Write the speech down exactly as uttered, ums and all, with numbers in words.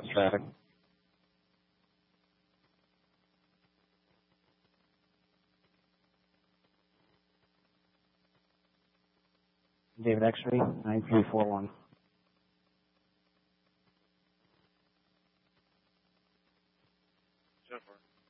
traffic. David X-ray, nine three four one. Jennifer.